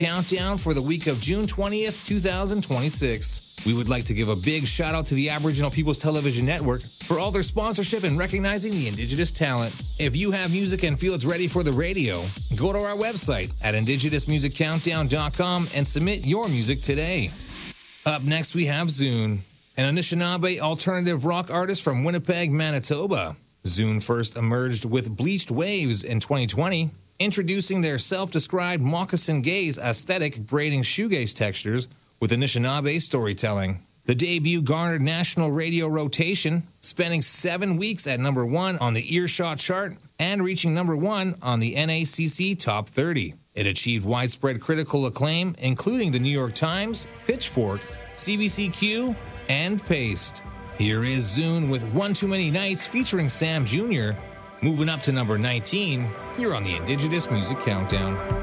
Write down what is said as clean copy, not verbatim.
Countdown for the week of June 20th, 2026. We would like to give a big shout out to the Aboriginal People's Television Network for all their sponsorship and recognizing the Indigenous talent. If you have music and feel it's ready for the radio, go to our website at indigenousmusiccountdown.com and submit your music today. Up next, we have Zune, an Anishinaabe alternative rock artist from Winnipeg, Manitoba. Zune first emerged with Bleached Waves in 2020, introducing their self-described moccasin gaze aesthetic, braiding shoegaze textures with Anishinaabe storytelling. The debut garnered national radio rotation, spending 7 weeks at number 1 on the Earshot chart and reaching number 1 on the NACC Top 30. It achieved widespread critical acclaim, including the New York Times, Pitchfork, CBCQ, and Paste. Here is Zune with One Too Many Nights featuring Sam Jr., moving up to number 19 here on the Indigenous Music Countdown.